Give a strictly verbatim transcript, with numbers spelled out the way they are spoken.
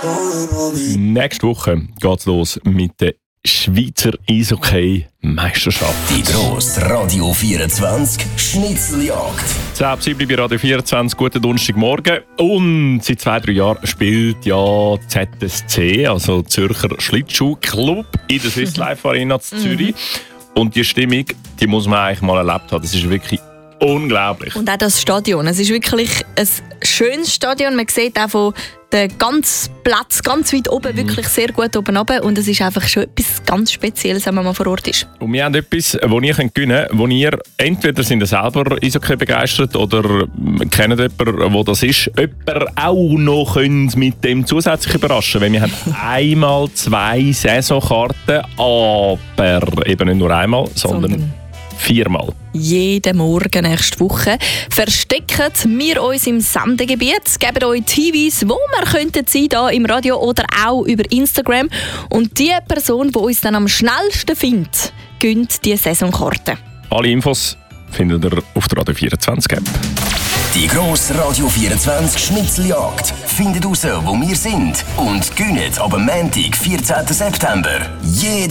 Nächste Woche geht's los mit der Schweizer Eishockey-Meisterschaft. Die grosse Radio vierundzwanzig Schnitzeljagd. zehn sieben bei Radio vierundzwanzig, guten Donnerstagmorgen. Und seit zwei, drei Jahren spielt ja Z S C, also Zürcher Schlittschuhclub, in der Swiss Life Arena in Zürich. Und die Stimmung, die muss man eigentlich mal erlebt haben. Das ist wirklich unglaublich. Und auch das Stadion. Es ist wirklich ein schönes Stadion. Man sieht auch von den ganzen Platz ganz weit oben, wirklich sehr gut oben runter. Und es ist einfach schon etwas ganz Spezielles, wenn man mal vor Ort ist. Und wir haben etwas, das ihr gewinnen könnt, wo ihr entweder sind ihr selber Eishockey begeistert oder kennt jemanden, wo das ist, jemanden auch noch könnt mit dem zusätzlich überraschen. Weil wir haben einmal zwei Saisonkarten, aber eben nicht nur einmal, sondern, sondern viermal. Jeden Morgen nächste Woche verstecken wir uns im Sendegebiet, geben euch Hinweise, wo wir könnten sein, hier im Radio oder auch über Instagram. Und die Person, die uns dann am schnellsten findet, gönnt die Saisonkarte. Alle Infos findet ihr auf der Radio vierundzwanzig App. Die grosse Radio vierundzwanzig Schnitzeljagd. Findet raus, wo wir sind und gönnt ab Montag, vierzehnten September. Jeden